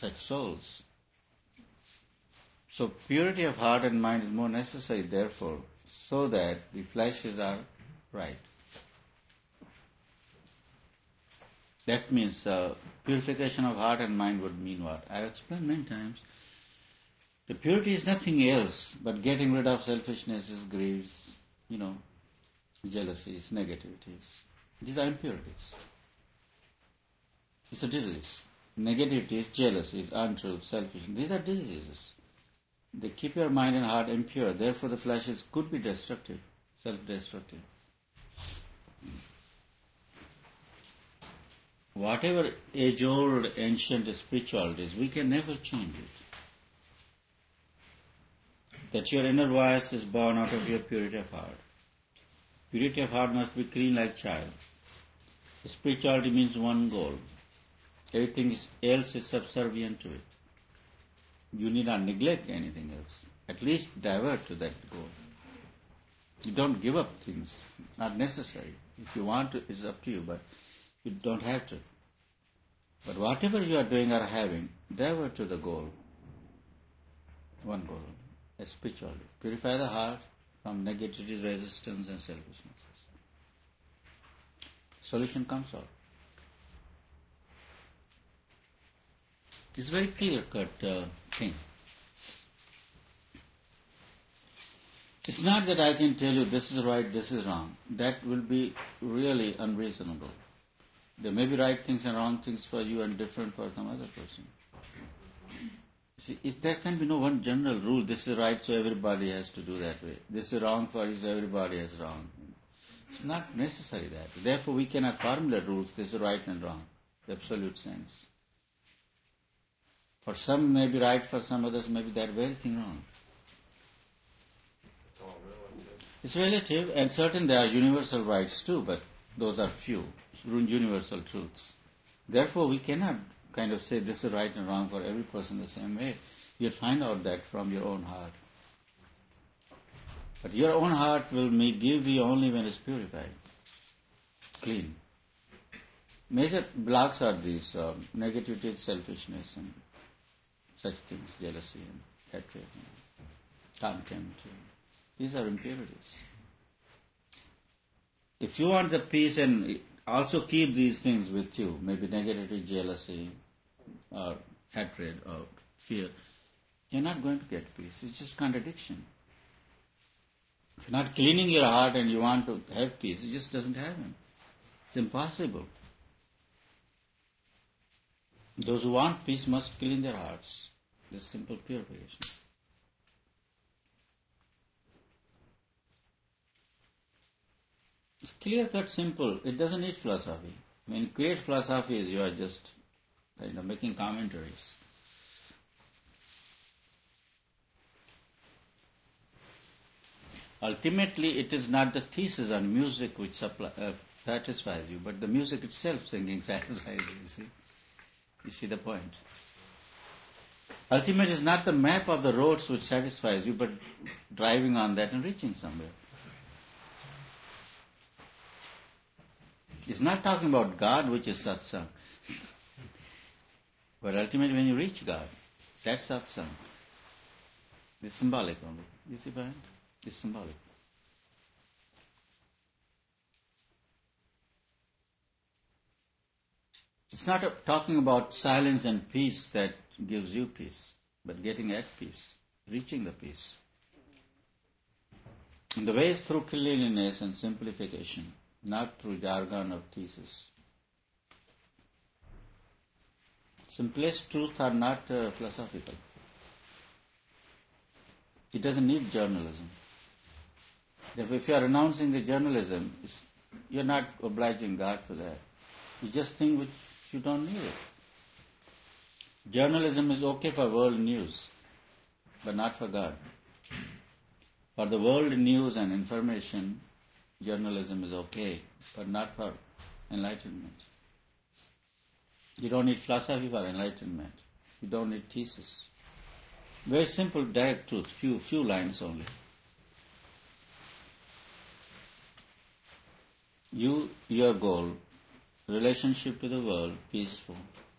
such souls. So purity of heart and mind is more necessary, therefore, so that the flashes are right. That means purification of heart and mind would mean what? I have explained many times. The purity is nothing else but getting rid of selfishnesses, greeds, jealousies, negativities. These are impurities. It's a disease. Negativities, jealousies, untruth, selfishness. These are diseases. They keep your mind and heart impure. Therefore, the flashes could be destructive, self-destructive. Whatever age-old, ancient spirituality is, we can never change it. That your inner voice is born out of your purity of heart. Purity of heart must be clean like child. Spirituality means one goal. Everything else is subservient to it. You need not neglect anything else. At least divert to that goal. You don't give up things. Not necessary. If you want to, it's up to you, but you don't have to. But whatever you are doing or having, divert to the goal. One goal. Spirituality. Purify the heart from negativity, resistance and selfishness. Solution comes out. It's a very clear-cut thing. It's not that I can tell you this is right, this is wrong. That will be really unreasonable. There may be right things and wrong things for you and different for some other person. See, there can be no one general rule, this is right so everybody has to do that way. This is wrong for you so everybody is wrong. It's not necessary that. Therefore we cannot formulate rules, this is right and wrong, the absolute sense. For some may be right, for some others may be that very thing wrong. It's all relative. It's relative, and certain there are universal rights too, but those are few, universal truths. Therefore we cannot kind of say this is right and wrong for every person the same way. You'll find out that from your own heart. But your own heart will give you only when it's purified, clean. Major blocks are these negativity, selfishness, and such things, jealousy and hatred, contempt. These are impurities. If you want the peace and also keep these things with you, maybe negativity, jealousy, or hatred, or fear, you're not going to get peace. It's just contradiction. If you're not cleaning your heart and you want to have peace, it just doesn't happen. It's impossible. Those who want peace must clean their hearts. This simple purification. It's clear-cut, simple. It doesn't need philosophy. When you create philosophies, you are just making commentaries. Ultimately, it is not the thesis on music which satisfies you, but the music itself singing satisfies you, You see the point. Ultimately, it's not the map of the roads which satisfies you, but driving on that and reaching somewhere. It's not talking about God, which is satsang. But ultimately, when you reach God, that's satsang. It's symbolic only. You see, Brian? It's symbolic. It's not talking about silence and peace that gives you peace, but getting at peace, reaching the peace. And the way is through cleanliness and simplification, not through jargon of thesis. Simplest truths are not philosophical. It doesn't need journalism. Therefore, if you are renouncing the journalism, you're not obliging God for that. You just think which you don't need it. Journalism is okay for world news, but not for God. For the world news and information, journalism is okay, but not for enlightenment. You don't need philosophy for enlightenment. You don't need thesis. Very simple, direct truth, few lines only. Your goal, relationship to the world, peaceful.